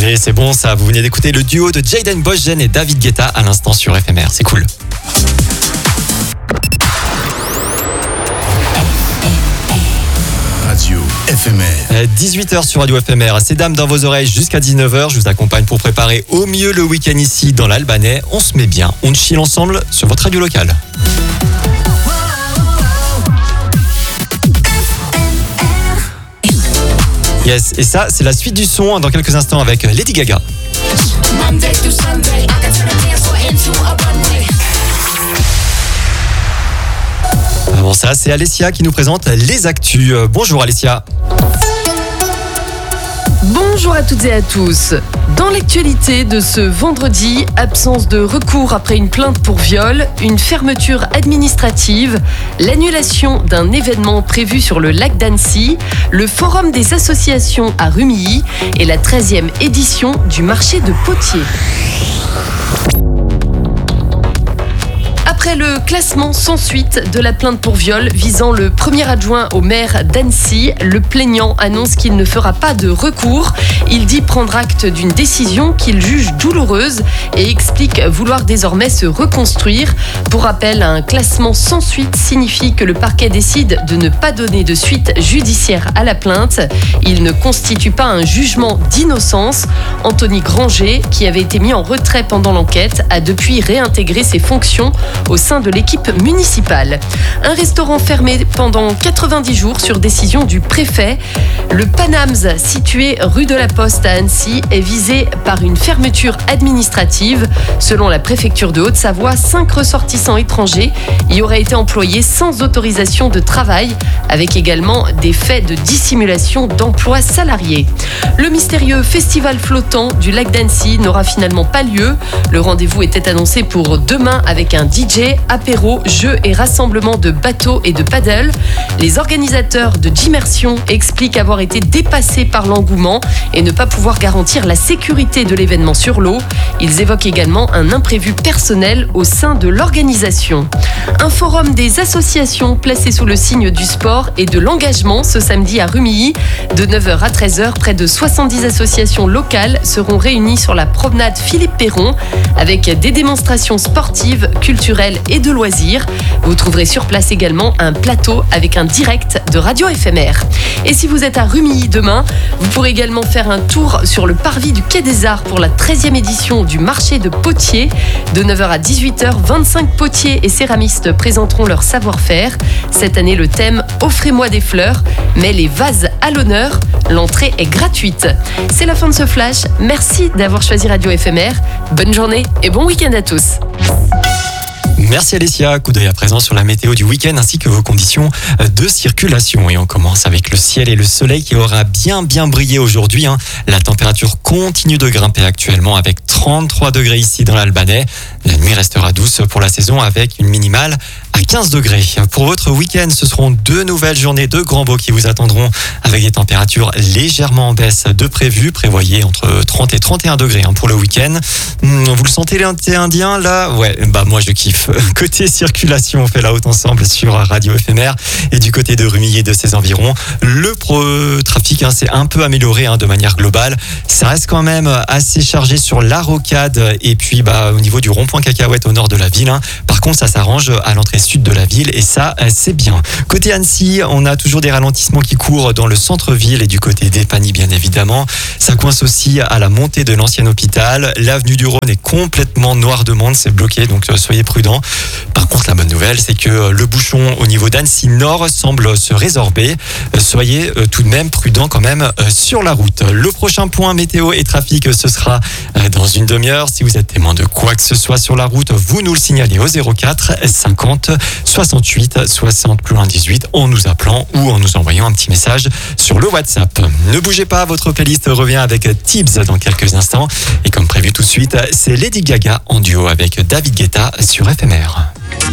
Allez, c'est bon ça, vous venez d'écouter le duo de Jayden Boyzhen et David Guetta à l'instant sur FMR, c'est cool. Radio FMR. 18h sur Radio FMR, c'est Dame dans vos oreilles jusqu'à 19h. Je vous accompagne pour préparer au mieux le week-end ici dans l'Albanais. On se met bien, on chill ensemble sur votre radio locale. Yes, et ça, c'est la suite du son dans quelques instants avec Lady Gaga. Avant ça, c'est Alessia qui nous présente les actus. Bonjour Alessia. Bonjour à toutes et à tous. Dans l'actualité de ce vendredi, absence de recours après une plainte pour viol, une fermeture administrative, l'annulation d'un événement prévu sur le lac d'Annecy, le forum des associations à Rumilly et la 13e édition du marché de Potier. Après le classement sans suite de la plainte pour viol visant le premier adjoint au maire d'Annecy, le plaignant annonce qu'il ne fera pas de recours. Il dit prendre acte d'une décision qu'il juge douloureuse et explique vouloir désormais se reconstruire. Pour rappel, un classement sans suite signifie que le parquet décide de ne pas donner de suite judiciaire à la plainte. Il ne constitue pas un jugement d'innocence. Anthony Granger, qui avait été mis en retrait pendant l'enquête, a depuis réintégré ses fonctions au sein de l'équipe municipale. Un restaurant fermé pendant 90 jours sur décision du préfet. Le Panams, situé rue de la Poste à Annecy, est visé par une fermeture administrative. Selon la préfecture de Haute-Savoie, 5 ressortissants étrangers y auraient été employés sans autorisation de travail, avec également des faits de dissimulation d'emploi salarié. Le mystérieux festival flottant du lac d'Annecy n'aura finalement pas lieu. Le rendez-vous était annoncé pour demain avec un DJ, apéro, jeux et rassemblements de bateaux et de paddle. Les organisateurs de Gimmersion expliquent avoir été dépassés par l'engouement et ne pas pouvoir garantir la sécurité de l'événement sur l'eau. Ils évoquent également un imprévu personnel au sein de l'organisation. Un forum des associations placé sous le signe du sport et de l'engagement ce samedi à Rumilly. De 9h à 13h, près de 70 associations locales seront réunies sur la promenade Philippe Perron avec des démonstrations sportives, culturelles et de loisirs. Vous trouverez sur place également un plateau avec un direct de Radio FMR. Et si vous êtes à Rumilly demain, vous pourrez également faire un tour sur le parvis du Quai des Arts pour la 13e édition du marché de Potier. De 9h à 18h, 25 potiers et céramistes présenteront leur savoir-faire. Cette année, le thème « Offrez-moi des fleurs », mais les vases à l'honneur. L'entrée est gratuite. C'est la fin de ce flash. Merci d'avoir choisi Radio FMR. Bonne journée et bon week-end à tous. Merci Alessia, coup d'œil à présent sur la météo du week-end ainsi que vos conditions de circulation. Et on commence avec le ciel et le soleil qui aura bien brillé aujourd'hui. La température continue de grimper actuellement avec 33 degrés ici dans l'Albanais. La nuit restera douce pour la saison avec une minimale à 15 degrés. Pour votre week-end, ce seront 2 nouvelles journées de grand beau qui vous attendront avec des températures légèrement en baisse de prévu. Prévoyez entre 30 et 31 degrés pour le week-end. Vous le sentez l'été indien là ? Ouais, moi je kiffe. Côté circulation, on fait la haute ensemble sur Radio FMR et du côté de Rumilly et de ses environs. Le trafic s'est un peu amélioré de manière globale. Ça reste quand même assez chargé sur la rocade et puis au niveau du rond-point Cacahuète au nord de la ville. Par contre, ça s'arrange à l'entrée sud de la ville et ça, c'est bien. Côté Annecy, on a toujours des ralentissements qui courent dans le centre-ville et du côté d'Epany, bien évidemment. Ça coince aussi à la montée de l'ancien hôpital. L'avenue du Rhône est complètement noire de monde, c'est bloqué, donc soyez prudents. Par contre, la bonne nouvelle, c'est que le bouchon au niveau d'Annecy Nord semble se résorber. Soyez tout de même prudents quand même sur la route. Le prochain point météo et trafic, ce sera dans une demi-heure. Si vous êtes témoin de quoi que ce soit sur la route, vous nous le signalez au 04 50 68 60 plus loin 18 en nous appelant ou en nous envoyant un petit message sur le WhatsApp. Ne bougez pas, votre playlist revient avec Tibbs dans quelques instants. Et comme prévu tout de suite, c'est Lady Gaga en duo avec David Guetta sur FMR.